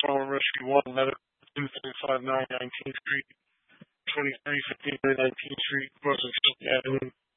Trauma Rescue 1, Medical 2359 19th Street, 2359 19th Street, Brunswick Avenue.